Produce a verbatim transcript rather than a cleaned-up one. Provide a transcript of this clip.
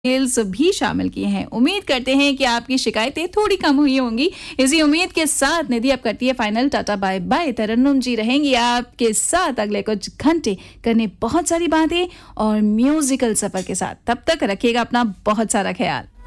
Details भी शामिल किए हैं। उम्मीद करते हैं कि आपकी शिकायतें थोड़ी कम हुई होंगी। इसी उम्मीद के साथ निधि अब करती है फाइनल टाटा बाय बाय। तरन्नुम जी रहेंगी आपके साथ अगले कुछ घंटे करने बहुत सारी बातें और म्यूजिकल सफर के साथ। तब तक रखिएगा अपना बहुत सारा ख्याल।